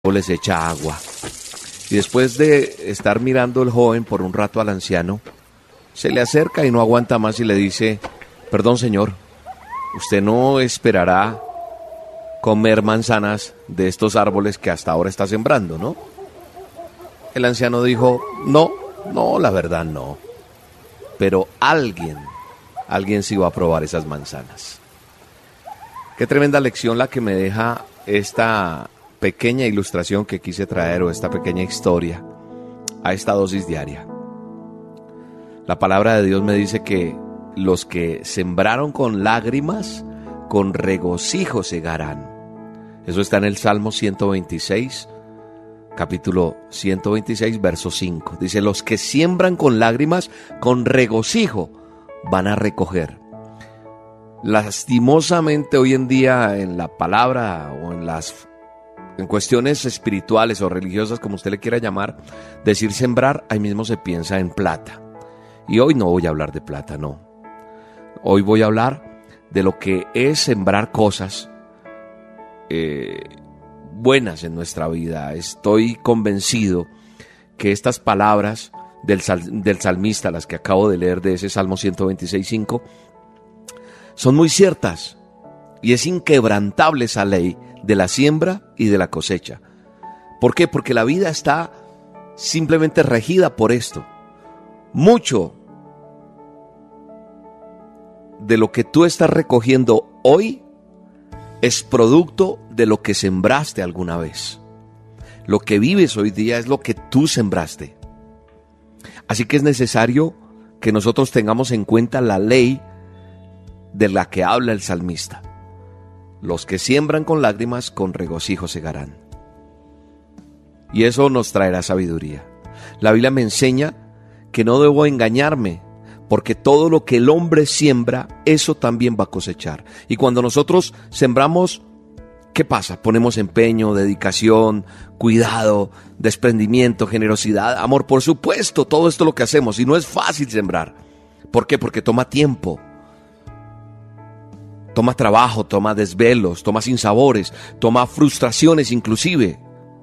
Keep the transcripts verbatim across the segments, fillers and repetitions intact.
les echa agua. Y después de estar mirando el joven por un rato al anciano, se le acerca y no aguanta más y le dice: perdón, señor, usted no esperará comer manzanas de estos árboles que hasta ahora está sembrando, ¿no? El anciano dijo: no, no, la verdad no. Pero alguien, alguien sí va a probar esas manzanas. Qué tremenda lección la que me deja esta pequeña ilustración que quise traer, o esta pequeña historia, a esta dosis diaria. La palabra de Dios me dice que los que sembraron con lágrimas, con regocijo segarán. Eso está en el Salmo ciento veintiséis, capítulo ciento veintiséis, verso cinco. Dice: los que siembran con lágrimas, con regocijo van a recoger. Lastimosamente hoy en día, en la palabra o en las en cuestiones espirituales o religiosas, como usted le quiera llamar, decir sembrar, ahí mismo se piensa en plata. Y hoy no voy a hablar de plata, no. Hoy voy a hablar de lo que es sembrar cosas eh, buenas en nuestra vida. Estoy convencido que estas palabras del, sal, del salmista, las que acabo de leer de ese Salmo ciento veintiséis, cinco, son muy ciertas, y es inquebrantable esa ley de la siembra y de la cosecha. ¿Por qué? Porque la vida está simplemente regida por esto. Mucho de lo que tú estás recogiendo hoy es producto de lo que sembraste alguna vez. Lo que vives hoy día es lo que tú sembraste. Así que es necesario que nosotros tengamos en cuenta la ley de la que habla el salmista. Los que siembran con lágrimas, con regocijo segarán. Y eso nos traerá sabiduría. La Biblia me enseña que no debo engañarme, porque todo lo que el hombre siembra, eso también va a cosechar. Y cuando nosotros sembramos, ¿qué pasa? Ponemos empeño, dedicación, cuidado, desprendimiento, generosidad, amor. Por supuesto, todo esto es lo que hacemos, y no es fácil sembrar. ¿Por qué? Porque toma tiempo. Toma trabajo, toma desvelos, toma sinsabores, toma frustraciones inclusive.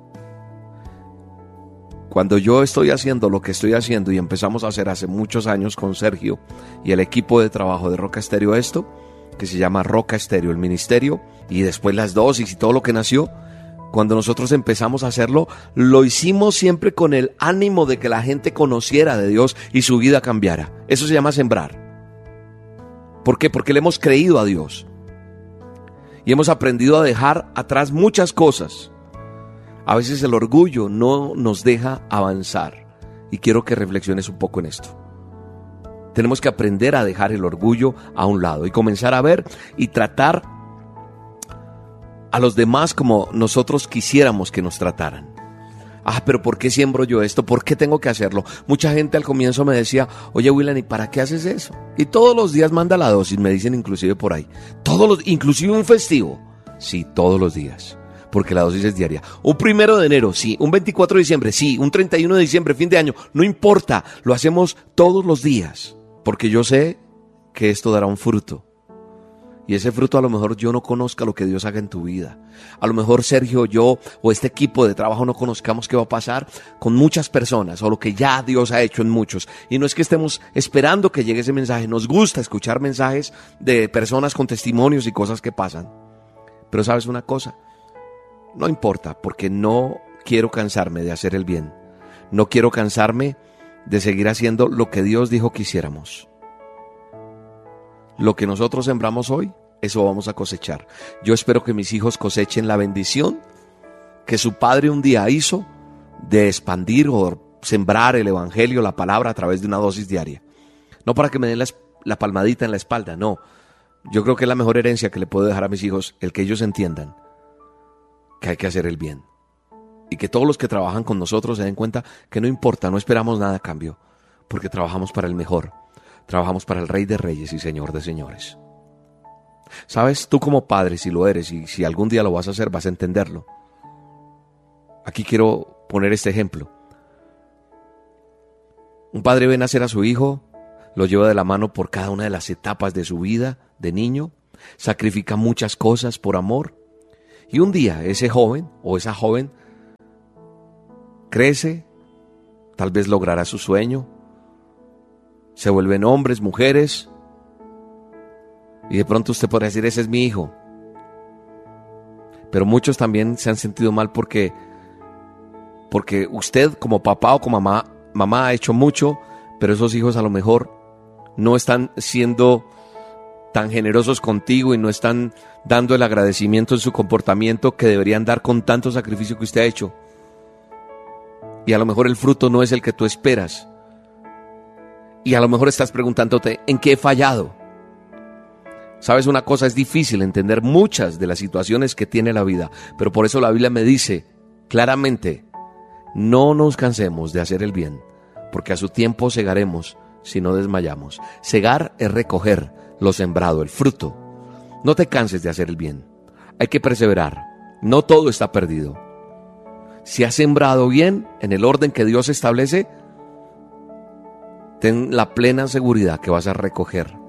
Cuando yo estoy haciendo lo que estoy haciendo, y empezamos a hacer hace muchos años con Sergio y el equipo de trabajo de Roca Estéreo, esto, que se llama Roca Estéreo, el ministerio, y después las dosis y todo lo que nació, cuando nosotros empezamos a hacerlo, lo hicimos siempre con el ánimo de que la gente conociera de Dios y su vida cambiara. Eso se llama sembrar. ¿Por qué? Porque le hemos creído a Dios y hemos aprendido a dejar atrás muchas cosas. A veces el orgullo no nos deja avanzar, y quiero que reflexiones un poco en esto. Tenemos que aprender a dejar el orgullo a un lado y comenzar a ver y tratar a los demás como nosotros quisiéramos que nos trataran. Ah, pero ¿por qué siembro yo esto? ¿Por qué tengo que hacerlo? Mucha gente al comienzo me decía: oye, William, ¿y para qué haces eso? Y todos los días manda la dosis, me dicen inclusive por ahí. Todos los, inclusive un festivo. Sí, todos los días, porque la dosis es diaria. Un primero de enero, sí. Un veinticuatro de diciembre, sí. Un treinta y uno de diciembre, fin de año. No importa, lo hacemos todos los días, porque yo sé que esto dará un fruto. Y ese fruto, a lo mejor yo no conozca lo que Dios haga en tu vida. A lo mejor Sergio, yo o este equipo de trabajo no conozcamos qué va a pasar con muchas personas, o lo que ya Dios ha hecho en muchos. Y no es que estemos esperando que llegue ese mensaje. Nos gusta escuchar mensajes de personas con testimonios y cosas que pasan. Pero ¿sabes una cosa? No importa, porque no quiero cansarme de hacer el bien. No quiero cansarme de seguir haciendo lo que Dios dijo que hiciéramos. Lo que nosotros sembramos hoy, eso vamos a cosechar. Yo espero que mis hijos cosechen la bendición que su padre un día hizo de expandir o sembrar el evangelio, la palabra, a través de una dosis diaria. No para que me den la, la palmadita en la espalda, no. Yo creo que es la mejor herencia que le puedo dejar a mis hijos, el que ellos entiendan que hay que hacer el bien. Y que todos los que trabajan con nosotros se den cuenta que no importa, no esperamos nada a cambio, porque trabajamos para el mejor. Trabajamos para el Rey de Reyes y Señor de Señores. ¿Sabes? Tú como padre, si lo eres, y si algún día lo vas a hacer, vas a entenderlo. Aquí quiero poner este ejemplo. Un padre ve nacer a su hijo, lo lleva de la mano por cada una de las etapas de su vida de niño, sacrifica muchas cosas por amor, y un día ese joven o esa joven crece, tal vez logrará su sueño, se vuelven hombres, mujeres, y de pronto usted podrá decir, ese es mi hijo. Pero muchos también se han sentido mal porque, porque usted como papá o como mamá, mamá ha hecho mucho, pero esos hijos a lo mejor no están siendo tan generosos contigo y no están dando el agradecimiento en su comportamiento que deberían dar con tanto sacrificio que usted ha hecho. Y a lo mejor el fruto no es el que tú esperas. Y a lo mejor estás preguntándote, ¿en qué he fallado? ¿Sabes una cosa? Es difícil entender muchas de las situaciones que tiene la vida, pero por eso la Biblia me dice claramente, no nos cansemos de hacer el bien, porque a su tiempo segaremos si no desmayamos. Segar es recoger lo sembrado, el fruto. No te canses de hacer el bien. Hay que perseverar. No todo está perdido. Si has sembrado bien en el orden que Dios establece, ten la plena seguridad que vas a recoger